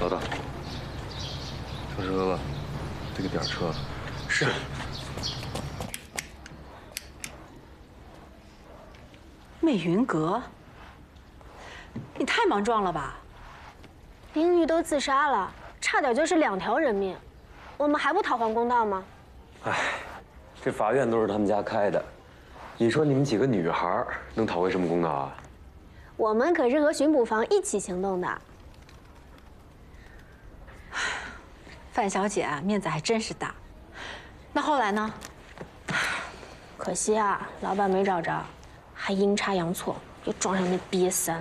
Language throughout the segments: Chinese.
老大，上车了，这个点撤。是。 媚云阁，你太莽撞了吧！ 丁玉都自杀了，差点就是2条人命，我们还不讨还公道吗？ 哎，这法院都是他们家开的，你说你们几个女孩能讨回什么公道啊？ 我们可是和巡捕房一起行动的。 范小姐啊，面子还真是大。那后来呢？ 可惜啊，老板没找着，还阴差阳错又撞上那瘪三。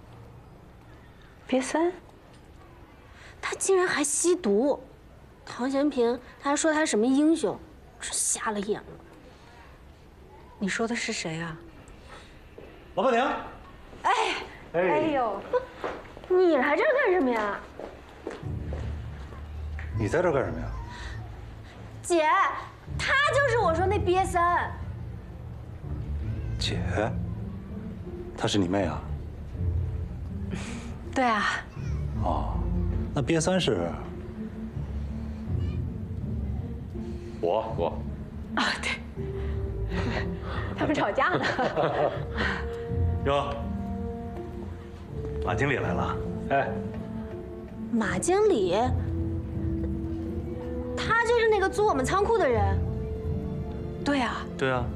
瘪三？ 他竟然还吸毒！唐贤平他还说他是什么英雄，是瞎了眼了。 你说的是谁啊？ 老板娘。 哎呦，你来这儿干什么呀？ 你在这儿干什么呀？ 姐，他就是我说那瘪三。 姐，她是你妹啊？ 对啊。 哦，那瘪三是？ 我。 啊，对。他们吵架呢。 哟，马经理来了。哎， 马经理，他就是那个租我们仓库的人。 对啊。 对啊。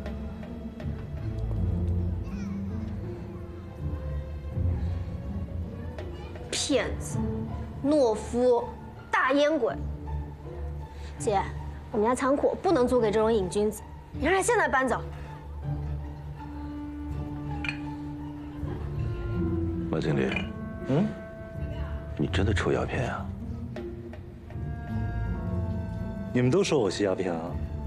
骗子，懦夫，大烟鬼。姐，我们家仓库不能租给这种瘾君子，你让他现在搬走。 马经理，你真的抽鸦片啊？ 你们都说我吸鸦片啊？